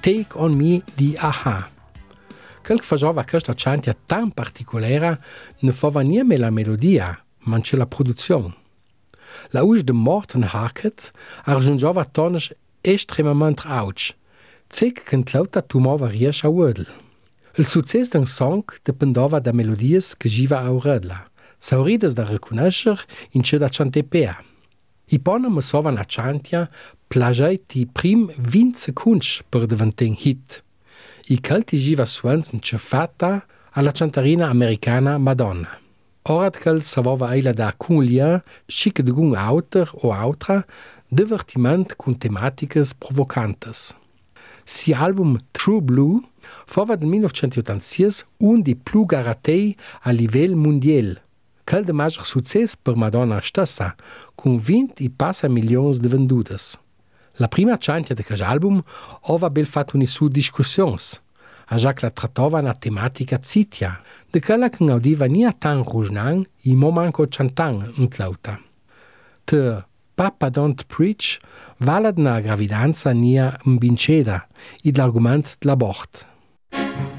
Take on Me di Aha. Quel che faceva questa chantia tan particolare non fa niente la melodia, ma anche la produzione. La voce di Morten Harket raggiungeva toni estremamente alti, zec che l'auta tomava riesce a udel. Il successo d'un song dipendeva da melodie che giva a uredla, saurides da riconoscere in ciò da chantepea. I pone musova na chantia plagiai ti prim 20 secondi per diventare un hit. I calti giva suons in ciò fatta alla cantarina americana Madonna. Ora che savova eila da cunlia, schick de gung autor o autra, divertiment con tematiche provocantes. Si album True Blue fava del 1986 un di più garatei a livello mondiale. Quel de maggior successo per Madonna stessa, con 20 e passa milioni di vendutes. La prima chantia de quel album ova bel fatto su discussioni. A già che la trattava una tematica zitia, de quella che non udiva ni a tan rujnan, i mo manco chantan in tlauta. Te Papa Don't Preach vala na gravidanza nia mbinceda, id l'argument dell'abort.